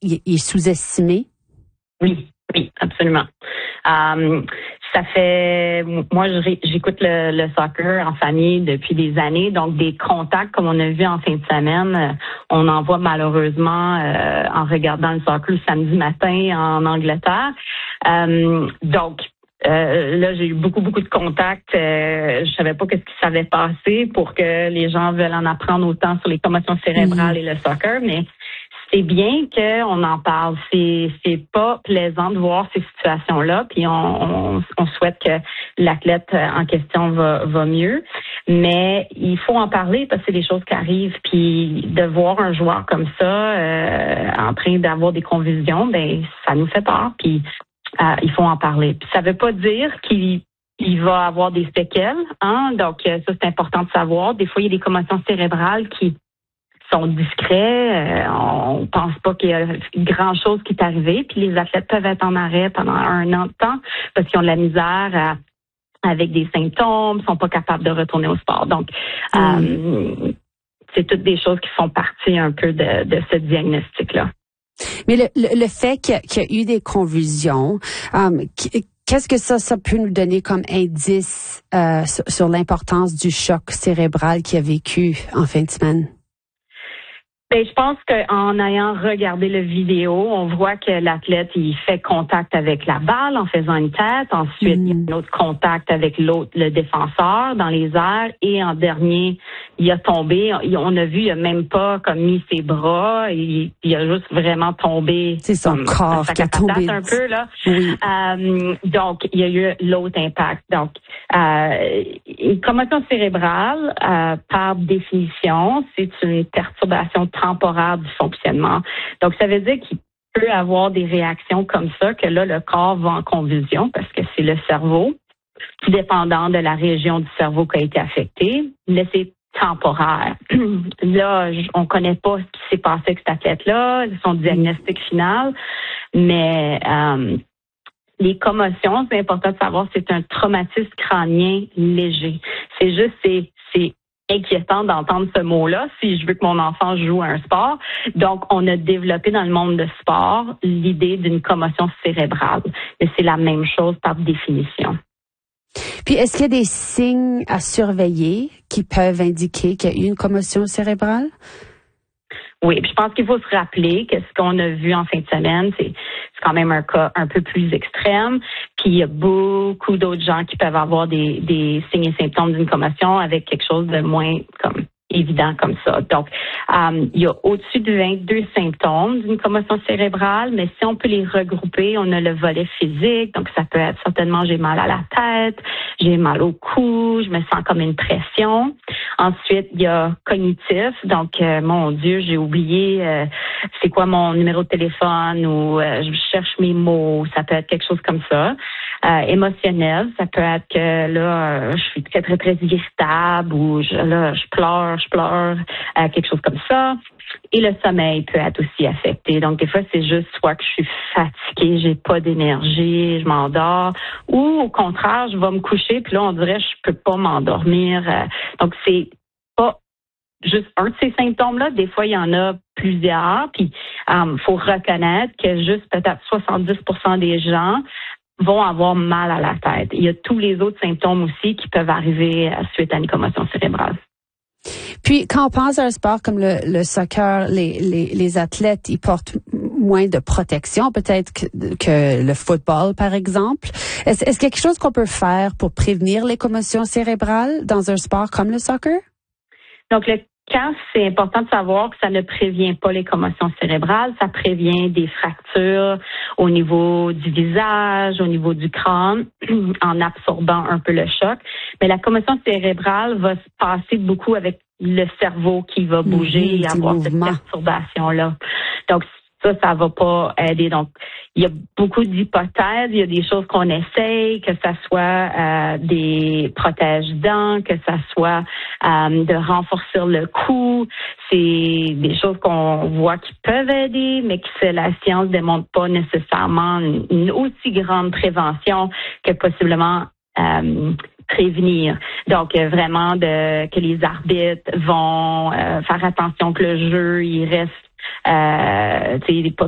il est sous-estimé? Oui, absolument. Moi, j'écoute le soccer en famille depuis des années, donc des contacts comme on a vu en fin de semaine, on en voit malheureusement en regardant le soccer le samedi matin en Angleterre. Là, j'ai eu beaucoup de contacts. Je savais pas qu'est-ce qui s'avait passé pour que les gens veulent en apprendre autant sur les commotions cérébrales et le soccer, mais c'est bien qu'on en parle. C'est pas plaisant de voir ces situations-là, puis on souhaite que l'athlète en question va mieux. Mais il faut en parler parce que c'est des choses qui arrivent. Puis de voir un joueur comme ça en train d'avoir des convulsions, ben ça nous fait peur. Puis il faut en parler. Puis ça veut pas dire qu'il va avoir des séquelles, hein. Donc ça c'est important de savoir. Des fois il y a des commotions cérébrales qui sont discrets, on pense pas qu'il y a grand chose qui est arrivé, puis les athlètes peuvent être en arrêt pendant 1 an de temps parce qu'ils ont de la misère avec des symptômes, sont pas capables de retourner au sport. Donc, c'est toutes des choses qui font partie un peu de ce diagnostic-là. Mais le fait qu'il y a eu des convulsions, qu'est-ce que ça peut nous donner comme indice sur l'importance du choc cérébral qu'il a vécu en fin de semaine? Ben, je pense qu'en ayant regardé la vidéo, on voit que l'athlète, il fait contact avec la balle en faisant une tête. Ensuite, il y a un autre contact avec le défenseur dans les airs. Et en dernier, il a tombé. On a vu, il a même pas comme mis ses bras. Il a juste vraiment tombé. C'est son corps qui a tombé. Un peu, là. Oui. Donc, il y a eu l'autre impact. Donc, une commotion cérébrale, par définition, c'est une perturbation temporaire du fonctionnement. Donc, ça veut dire qu'il peut avoir des réactions comme ça, que là, le corps va en convulsion parce que c'est le cerveau, tout dépendant de la région du cerveau qui a été affectée, mais c'est temporaire. Là, on connaît pas ce qui s'est passé avec cet athlète-là, son diagnostic final, mais les commotions, c'est important de savoir, c'est un traumatisme crânien léger. C'est inquiétant d'entendre ce mot-là si je veux que mon enfant joue à un sport. Donc, on a développé dans le monde de sport l'idée d'une commotion cérébrale. Mais c'est la même chose par définition. Puis, est-ce qu'il y a des signes à surveiller qui peuvent indiquer qu'il y a eu une commotion cérébrale? Oui, puis je pense qu'il faut se rappeler que ce qu'on a vu en fin de semaine, c'est quand même un cas un peu plus extrême. Puis il y a beaucoup d'autres gens qui peuvent avoir des signes et symptômes d'une commotion avec quelque chose de moins comme évident comme ça. Donc, il y a au-dessus de 22 symptômes d'une commotion cérébrale, mais si on peut les regrouper, on a le volet physique. Donc, ça peut être certainement j'ai mal à la tête, j'ai mal au cou, je me sens comme une pression. Ensuite, il y a cognitif. Donc, mon Dieu, j'ai oublié c'est quoi mon numéro de téléphone ou je cherche mes mots. Ça peut être quelque chose comme ça. Émotionnel, ça peut être que là, je suis très irritable ou je pleure, quelque chose comme ça. Et le sommeil peut être aussi affecté. Donc, des fois, c'est juste soit que je suis fatiguée, j'ai pas d'énergie, je m'endors, ou au contraire, je vais me coucher, puis là, on dirait je peux pas m'endormir. Donc, c'est pas juste un de ces symptômes-là. Des fois, il y en a plusieurs, puis faut reconnaître que juste peut-être 70% des gens vont avoir mal à la tête. Il y a tous les autres symptômes aussi qui peuvent arriver suite à une commotion cérébrale. Puis, quand on pense à un sport comme le soccer, les athlètes, ils portent moins de protection, peut-être que le football, par exemple. Est-ce qu'il y a quelque chose qu'on peut faire pour prévenir les commotions cérébrales dans un sport comme le soccer? Donc, c'est important de savoir que ça ne prévient pas les commotions cérébrales, ça prévient des fractures au niveau du visage, au niveau du crâne, en absorbant un peu le choc. Mais la commotion cérébrale va se passer beaucoup avec le cerveau qui va bouger et avoir cette perturbation-là. Donc, ça va pas aider. Donc, il y a beaucoup d'hypothèses, il y a des choses qu'on essaye, que ça soit des protège-dents, que ça soit de renforcer le cou. C'est des choses qu'on voit qui peuvent aider, mais que la science démontre pas nécessairement une aussi grande prévention que possiblement prévenir. Donc, vraiment que les arbitres vont faire attention que le jeu, il reste il n'est pas